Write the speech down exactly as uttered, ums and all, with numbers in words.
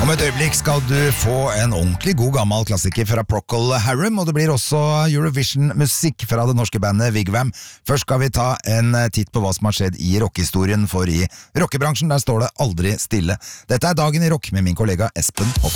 Om et øyeblikk skal du få en ordentlig god gammel klassiker fra Procol Harum, og det blir også Eurovision-musikk fra det norske bandet Vigvam. Først skal vi ta en titt på hva som har skjedd i rockehistorien, for i rockebransjen der står det aldri stille. Dette er Dagen i rock med min kollega Espen Hoff.